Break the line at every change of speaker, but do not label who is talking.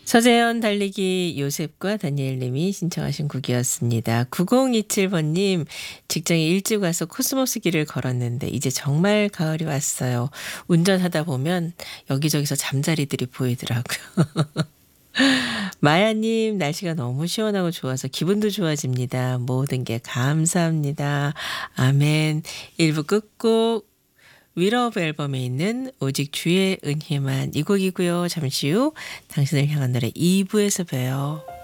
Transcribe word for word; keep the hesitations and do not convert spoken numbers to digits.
서재현 달리기 요셉과 다니엘님이 신청하신 곡이었습니다. 구공이칠 번님, 직장에 일찍 와서 코스모스 길을 걸었는데 이제 정말 가을이 왔어요. 운전하다 보면 여기저기서 잠자리들이 보이더라고요. 마야님, 날씨가 너무 시원하고 좋아서 기분도 좋아집니다. 모든 게 감사합니다. 아멘. 일 부 끝곡 위러브 앨범에 있는 오직 주의 은혜만 이 곡이고요. 잠시 후 당신을 향한 노래 이 부에서 봬요.